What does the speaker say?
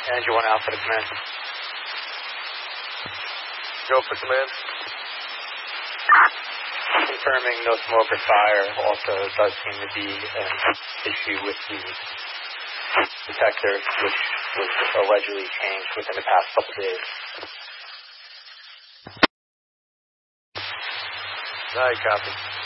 Andrew 1 Alpha to command. Go for command. Confirming no smoke or fire. Also does seem to be an issue with the detector, which was allegedly changed within the past couple days. Alright, copy.